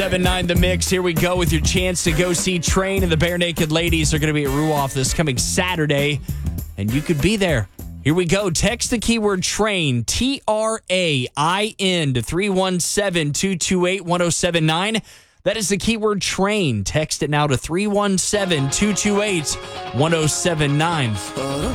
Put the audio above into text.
7-9 The Mix. Here we go with your chance to go see Train and the Bare Naked Ladies are going to be at Ruoff this coming Saturday, and you could be there. Here we go. Text the keyword TRAIN, TRAIN, to 317-228-1079. That is the keyword TRAIN. Text it now to 317-228-1079.